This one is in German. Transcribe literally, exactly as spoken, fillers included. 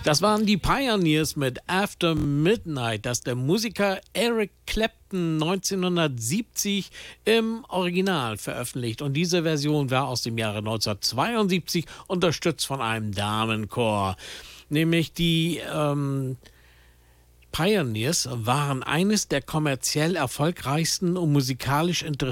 Das waren die Pioneers mit After Midnight, das der Musiker Eric Clapton neunzehnhundertsiebzig im Original veröffentlicht. Und diese Version war aus dem Jahre neunzehnhundertzweiundsiebzig, unterstützt von einem Damenchor. Nämlich die ähm, Pioneers waren eines der kommerziell erfolgreichsten und musikalisch interessantesten